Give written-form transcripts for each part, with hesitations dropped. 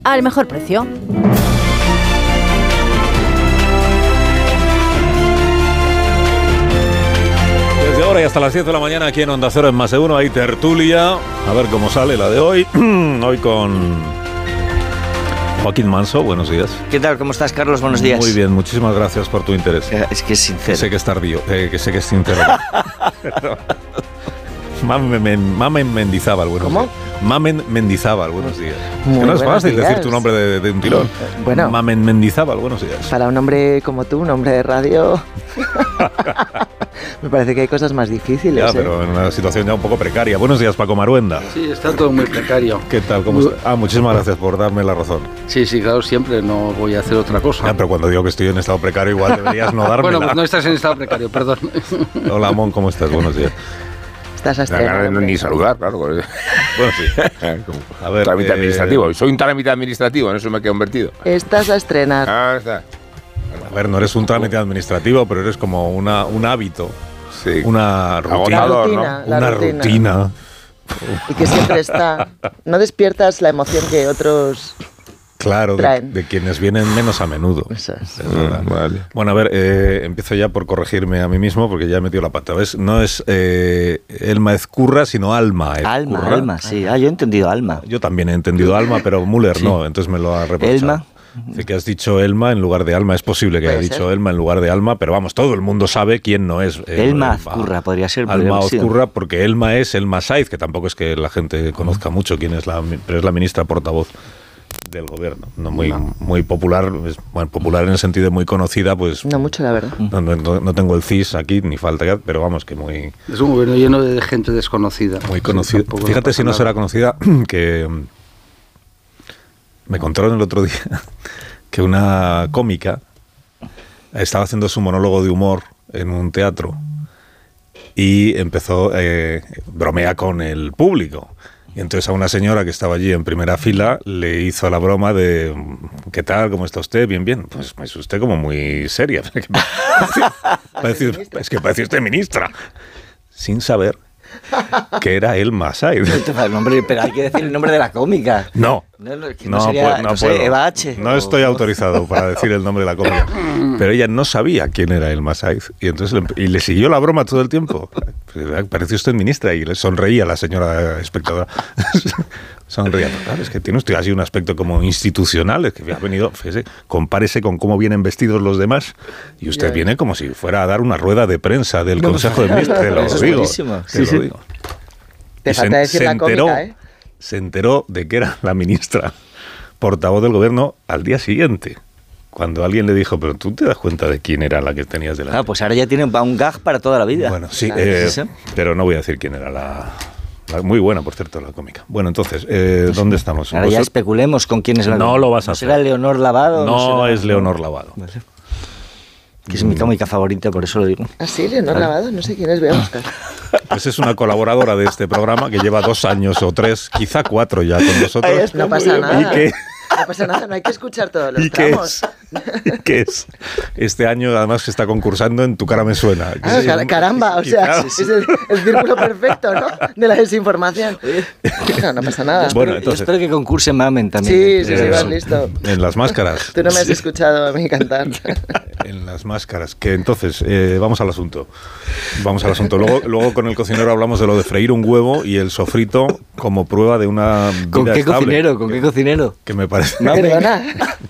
al mejor precio. Desde ahora y hasta las 10 de la mañana aquí en Onda Cero en Más de Uno hay tertulia. A ver cómo sale la de hoy. Hoy con Joaquín Manso. Buenos días. ¿Qué tal? ¿Cómo estás, Carlos? Buenos días. Muy bien, muchísimas gracias por tu interés. Es que es sincero. Sé que es tardío, que sé que es sincero. Mamen Mendizábal, buenos ¿Cómo? días. Mamen Mendizábal, buenos días. Muy que no es fácil días. decir tu nombre de un tirón. Bueno. Mamen Mendizábal, buenos días. Para un hombre como tú, un hombre de radio, me parece que hay cosas más difíciles. Ya, pero en una situación ya un poco precaria. Buenos días, Paco Maruenda. Sí, está todo muy precario. ¿Qué tal? ¿Cómo está? Muchísimas gracias por darme la razón. Sí, claro, siempre no voy a hacer otra cosa. Ya, pero cuando digo que estoy en estado precario, igual deberías no dármela. Bueno, pues no estás en estado precario, perdón. Hola, Amón, ¿cómo estás? Buenos días. Estás a estrenar. Ni saludar, claro. Bueno, sí. A ver, trámite administrativo. Soy un trámite administrativo, en eso me he convertido. Estás a estrenar. Ah, está. A ver, no eres un trámite administrativo, pero eres como un hábito. Sí. Una rutina. Agotador, ¿no? Una rutina. Y que siempre está. No despiertas la emoción que otros. Claro, de quienes vienen menos a menudo. Eso es. Vale. Bueno, a ver, empiezo ya por corregirme a mí mismo porque ya he metido la pata. ¿Ves? No es Elma Ezcurra, sino Alma Ezcurra. Alma, sí. Yo he entendido Alma. Yo también he entendido Alma, pero Müller Sí. no, entonces me lo ha reprochado. Elma. Dice que has dicho Elma en lugar de Alma. Es posible que haya dicho Elma en lugar de Alma, pero vamos, todo el mundo sabe quién no es. Elma Ezcurra, podría ser. Alma Ezcurra, porque Elma es Elma Saiz, que tampoco es que la gente conozca mucho quién es pero es la ministra portavoz del gobierno, muy popular, popular en el sentido de muy conocida, pues no mucho, la verdad. No tengo el CIS aquí, ni falta, pero vamos, que muy... Es un gobierno lleno de gente desconocida. Muy conocida. Fíjate si no será conocida, que me contaron el otro día que una cómica estaba haciendo su monólogo de humor en un teatro y empezó, bromea con el público. Y entonces a una señora que estaba allí en primera fila le hizo la broma de ¿qué tal? ¿Cómo está usted? Bien, bien. Pues es usted como muy seria. Es que parece usted ministra. Sin saber que era Elma Saiz. Pero hay que decir el nombre de la cómica. No. No puedo. Eva H. No estoy autorizado para decir el nombre de la cómica. Pero ella no sabía quién era Elma Saiz. Y entonces le siguió la broma todo el tiempo. Parece usted ministra. Y le sonreía la señora espectadora. Sonreía. Claro, es que tiene usted así un aspecto como institucional. Es que ha venido, fíjese, compárese con cómo vienen vestidos los demás. Y usted viene como si fuera a dar una rueda de prensa del Consejo de Ministros. Te lo digo. Te lo digo. Te falta decir la cómica, ¿eh? Se enteró de que era la ministra portavoz del gobierno al día siguiente, cuando alguien le dijo, pero tú te das cuenta de quién era la que tenías delante. Ah, pues ahora ya tiene un gag para toda la vida. Bueno, sí, Claro. pero no voy a decir quién era la muy buena, por cierto, la cómica. Bueno, entonces, ¿dónde estamos? Ahora ya especulemos con quién es la No lo vas a hacer. ¿Será Leonor Lavado? No es Leonor Lavado. Vale. Que es mi cómica favorita, por eso lo digo. ¿Ah, sí? ¿Leonor Lavado? No sé quién es, voy a buscar. Pues es una colaboradora de este programa que lleva 2 años o 3, quizá 4 ya con nosotros. No pasa nada. Y que No pasa nada, no hay que escuchar todos los ¿Y qué tramos. ¿Qué es? Este año además se está concursando en Tu cara me suena. Caramba, o sea, Claro. es el círculo perfecto, ¿no? De la desinformación. No pasa nada. Bueno, Yo entonces, espero que concurse Mamen también. Sí, vas listo. en las máscaras. Tú no me has escuchado a mí cantar. En las máscaras. Que entonces, vamos al asunto. Vamos al asunto. Luego con el cocinero hablamos de lo de freír un huevo y el sofrito como prueba de una vida ¿Con qué estable. cocinero? ¿Con qué cocinero? Que me parece... Perdona.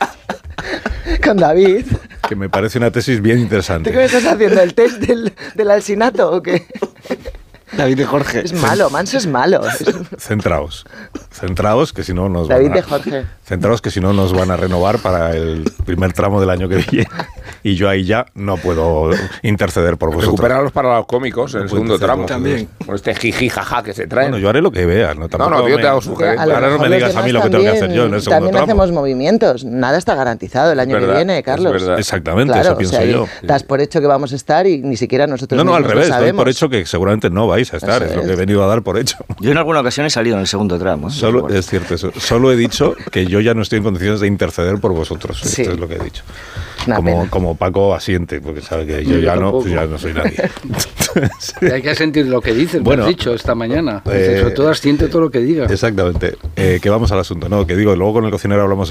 Con David. Que me parece una tesis bien ¿Tú interesante. qué me estás haciendo? ¿El test del alsinato o qué? David de Jorge. Es malo, Manso es malo. Centraos, que si no nos David van de Jorge. Centraos que si no nos van a renovar para el primer tramo del año que viene. Y yo ahí ya no puedo interceder por vosotros. Recuperarlos para los cómicos en el segundo tramo. También. Con este jiji jaja que se traen. Bueno, yo haré lo que veas. No, no, yo te hago sugerencias. A lo Ahora no me mejor digas los a mí demás lo que tengo que hacer también- yo en el segundo También tramo. hacemos movimientos. Nada está garantizado el año que viene, Carlos. es verdad. Exactamente, Claro, eso pienso o sea, yo. das por hecho que vamos a estar y ni siquiera nosotros No, al mismos revés, lo doy sabemos. por hecho que seguramente no vais a estar, Eso es lo es. que he venido a dar por hecho. Yo en alguna ocasión he salido en el segundo tramo. ¿eh? Solo, es cierto eso. Solo he dicho que yo ya no estoy en condiciones de interceder por vosotros. Sí. Esto es lo que he dicho. Una pena. Como Paco asiente, porque sabe que yo ya no soy nadie. Y hay que sentir lo que dices, Bueno, me has dicho esta mañana. Sobre todo asiente todo lo que digas. Exactamente. Que vamos al asunto, ¿no? Que digo, luego con el cocinero hablamos